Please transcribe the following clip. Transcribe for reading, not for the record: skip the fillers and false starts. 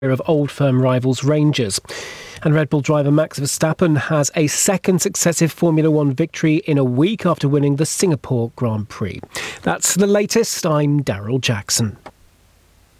of Old Firm rivals Rangers. And Red Bull driver Max Verstappen has a second successive Formula One victory in a week after winning the Singapore Grand Prix. That's the latest. I'm Daryl Jackson.